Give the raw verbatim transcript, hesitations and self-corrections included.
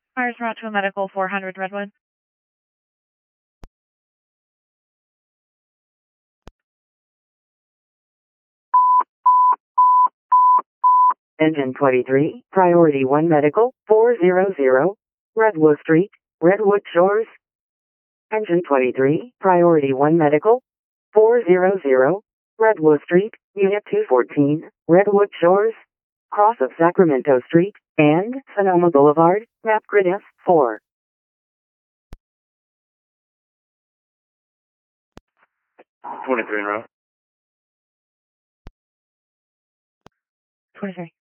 Cars route to a medical four hundred Redwood. Engine twenty-three, Priority one Medical, four hundred, Redwood Street, Redwood Shores. Engine twenty-three, Priority one Medical, four hundred, Redwood Street, Unit two fourteen, Redwood Shores, cross of Sacramento Street, and Sonoma Boulevard, map grid F four. twenty-three in row. twenty-three.